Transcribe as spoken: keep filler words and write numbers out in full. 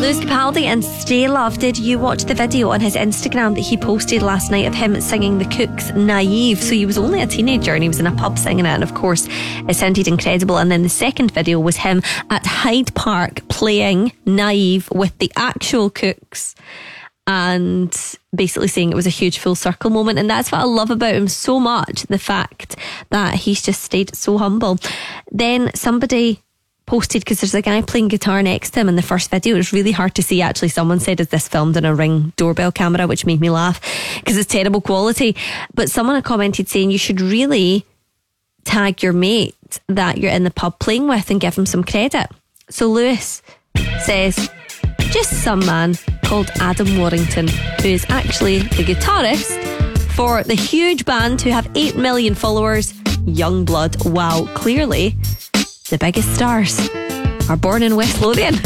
Lewis Capaldi and Stay Love. Did you watch the video on his Instagram that he posted last night of him singing The Cooks' Naive? So he was only a teenager and he was in a pub singing it, and of course it sounded incredible. And then the second video was him at Hyde Park playing Naive with the actual Cooks and basically saying it was a huge full circle moment. And that's what I love about him so much, the fact that he's just stayed so humble. Then somebody posted, because there's a guy playing guitar next to him in the first video. It was really hard to see actually. Someone said, is this filmed in a Ring doorbell camera, which made me laugh because it's terrible quality. But someone had commented saying you should really tag your mate that you're in the pub playing with and give him some credit. So Lewis says, just some man called Adam Warrington, who is actually the guitarist for the huge band who have eight million followers, Youngblood. Wow, clearly the biggest stars are born in West Lothian.